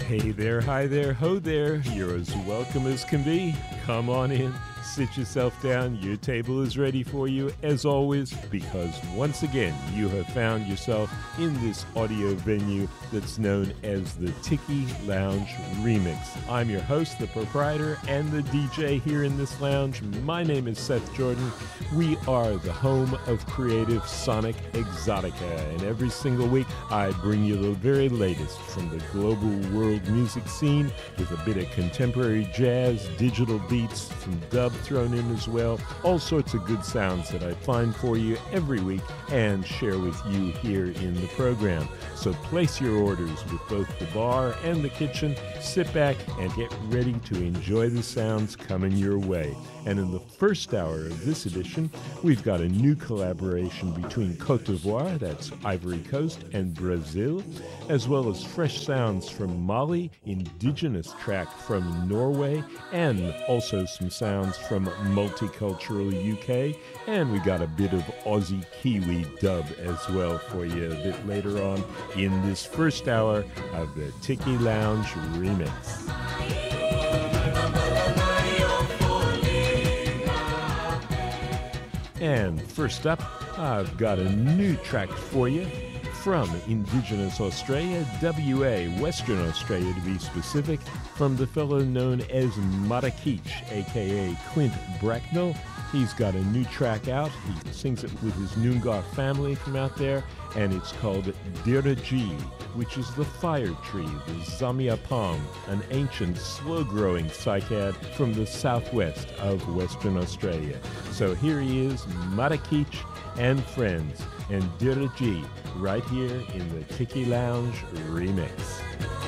Hey there, hi there, ho there. You're as welcome as can be. Come on in, sit yourself down. Your table is ready for you, as always, because once again, you have found yourself in this audio venue that's known as the Tiki Lounge Remix. I'm your host, the proprietor, and the DJ here in this lounge. My name is Seth Jordan. We are the home of creative sonic exotica, and every single week I bring you the very latest from the global world music scene with a bit of contemporary jazz, digital beats, some dub thrown in as well, all sorts of good sounds that I find for you every week and share with you here in the program. So place your orders with both the bar and the kitchen, sit back and get ready to enjoy the sounds coming your way. And in the first hour of this edition, we've got a new collaboration between Côte d'Ivoire, that's Ivory Coast, and Brazil, as well as fresh sounds from Mali, indigenous track from Norway, and also some sounds from multicultural UK, and we got a bit of Aussie Kiwi dub as well for you a bit later on in this first hour of the Tiki Lounge Remix. And first up, I've got a new track for you from Indigenous Australia, WA, Western Australia to be specific, from the fellow known as Marakeech, aka Clint Bracknell. He's got a new track out. He sings it with his Noongar family from out there, and it's called Diraji, which is the fire tree, the Zamia palm, an ancient, slow-growing cycad from the southwest of Western Australia. So here he is, Marakeech and friends, and Diraji, right here in the Tiki Lounge Remix.